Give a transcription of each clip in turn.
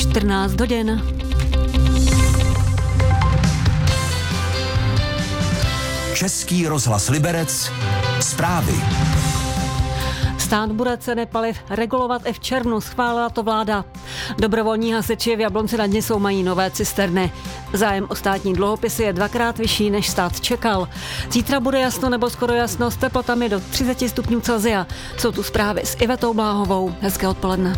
14 hodin. Český rozhlas Liberec. Zprávy. Stát bude ceny paliv regulovat i v červnu, schválila to vláda. Dobrovolní hasiči v Jablonci nad Nisou mají nové cisterny. Zájem o státní dluhopisy je 2krát vyšší, než stát čekal. Zítra bude jasno nebo skoro jasno s teplotami do 30 stupňů Celsia. Jsou tu zprávy s Ivetou Bláhovou. Hezké odpoledne.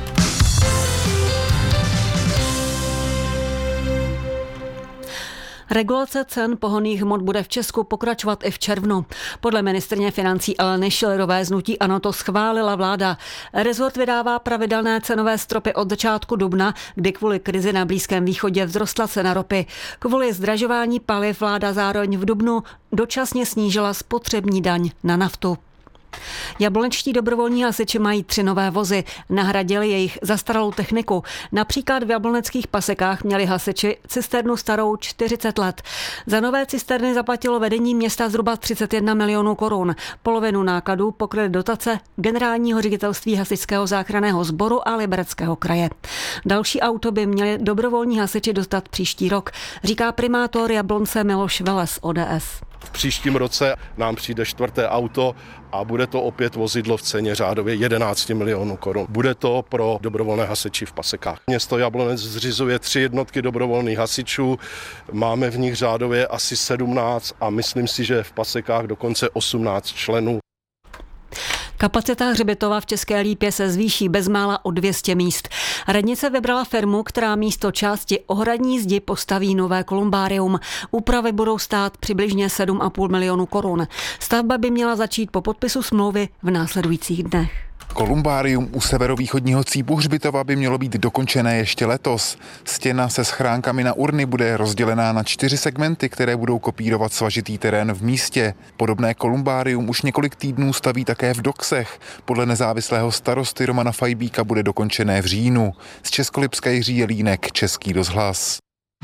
Regulace cen pohonných hmot bude v Česku pokračovat i v červnu. Podle ministryně financí Aleny Schillerové z hnutí ANO to schválila vláda. Rezort vydává pravidelné cenové stropy od začátku dubna, kdy kvůli krizi na Blízkém východě vzrostla cena ropy. Kvůli zdražování paliv vláda zároveň v dubnu dočasně snížila spotřební daň na naftu. Jablonečtí dobrovolní hasiči mají 3 nové vozy, nahradili jejich zastaralou techniku. Například v jabloneckých Pasekách měli hasiči cisternu starou 40 let. Za nové cisterny zaplatilo vedení města zhruba 31 milionů korun. Polovinu nákladů pokryly dotace Generálního ředitelství hasičského záchranného sboru a Libereckého kraje. Další auto by měli dobrovolní hasiči dostat příští rok, říká primátor Jablonce Miloš Veles ODS. V příštím roce nám přijde 4. auto a bude to opět vozidlo v ceně řádově 11 milionů korun. Bude to pro dobrovolné hasiči v Pasekách. Město Jablonec zřizuje 3 jednotky dobrovolných hasičů, máme v nich řádově asi 17 a myslím si, že v Pasekách dokonce 18 členů. Kapacita hřbitova v České Lípě se zvýší bezmála o 200 míst. Radnice vybrala firmu, která místo části ohradní zdi postaví nové kolumbárium. Úpravy budou stát přibližně 7,5 milionu korun. Stavba by měla začít po podpisu smlouvy v následujících dnech. Kolumbárium u severovýchodního cípu hřbitova by mělo být dokončené ještě letos. Stěna se schránkami na urny bude rozdělená na 4 segmenty, které budou kopírovat svažitý terén v místě. Podobné kolumbárium už několik týdnů staví také v Doksech. Podle nezávislého starosty Romana Fajbíka bude dokončené v říjnu. Z Českolipska Jiří Jelínek, Český rozhlas.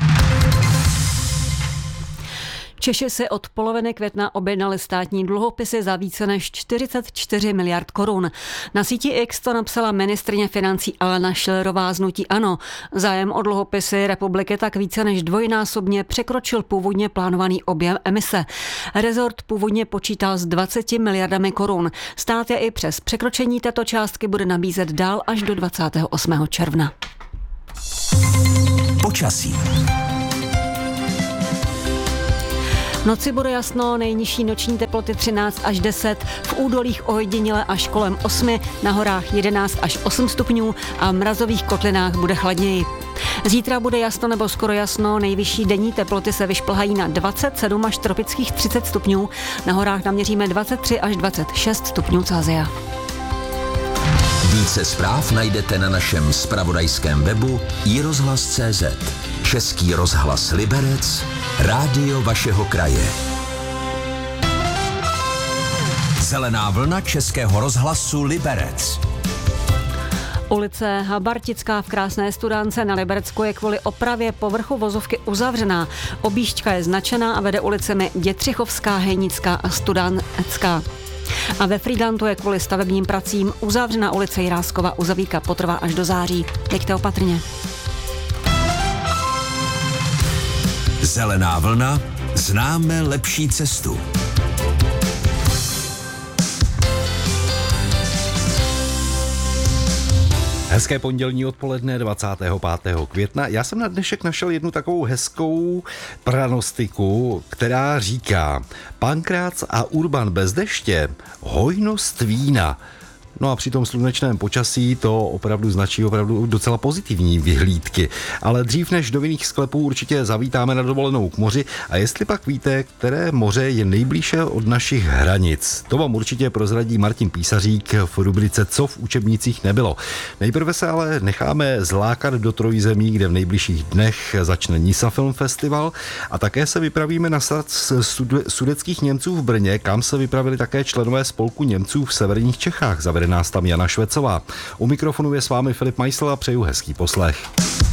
Češi si od poloviny května objednali státní dluhopisy za více než 44 miliard korun. Na síti X to napsala ministryně financí Alena Schillerová z hnutí ANO. Zájem o dluhopisy republiky tak více než dvojnásobně překročil původně plánovaný objem emise. Rezort původně počítal s 20 miliardami korun. Stát je i přes překročení této částky bude nabízet dál až do 28. června. Počasí. V noci bude jasno, nejnižší noční teploty 13 až 10, v údolích ojediněle až kolem 8, na horách 11 až 8 stupňů a v mrazových kotlinách bude chladněji. Zítra bude jasno nebo skoro jasno, nejvyšší denní teploty se vyšplhají na 27 až tropických 30 stupňů, na horách naměříme 23 až 26 stupňů Celsia. Více zpráv najdete na našem zpravodajském webu iRozhlas.cz. Český rozhlas Liberec, rádio vašeho kraje. Zelená vlna Českého rozhlasu Liberec. Ulice Habartická v Krásné Studánce na Liberecku je kvůli opravě povrchu vozovky uzavřená. Objížďka je značená a vede ulicemi Dětřichovská, Hejnická a Studánecká. A ve Frýdlantu je kvůli stavebním pracím uzavřená ulice Jiráskova. Uzavírka potrvá až do září. Jeďte opatrně. Zelená vlna, známe lepší cestu. Hezké pondělní odpoledne 25. května. Já jsem na dnešek našel jednu takovou hezkou pranostiku, která říká: Pankrác a Urban bez deště, hojnost vína. No a při tom slunečném počasí to opravdu značí opravdu docela pozitivní vyhlídky. Ale dřív než do vinných sklepů určitě zavítáme na dovolenou k moři a jestli pak víte, které moře je nejblíže od našich hranic. To vám určitě prozradí Martin Písařík v rubrice Co v učebnicích nebylo. Nejprve se ale necháme zlákat do Trojzemí, kde v nejbližších dnech začne Nisa Film Festival a také se vypravíme na start sudetských Němců v Brně, kam se vypravili také členové spolku Němců v severních Čechách. Zavede nás tam Jana Švecová. U mikrofonu je s vámi Filip Majsl a přeju hezký poslech.